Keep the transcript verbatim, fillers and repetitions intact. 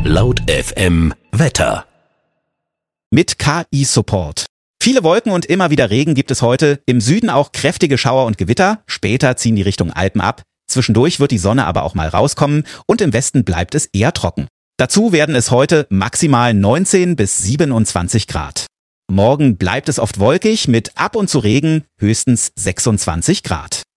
Laut F M Wetter. Mit K I-Support. Viele Wolken und immer wieder Regen gibt es heute. Im Süden auch kräftige Schauer und Gewitter. Später ziehen die Richtung Alpen ab. Zwischendurch wird die Sonne aber auch mal rauskommen und im Westen bleibt es eher trocken. Dazu werden es heute maximal neunzehn bis siebenundzwanzig Grad. Morgen bleibt es oft wolkig mit ab und zu Regen, höchstens sechsundzwanzig Grad.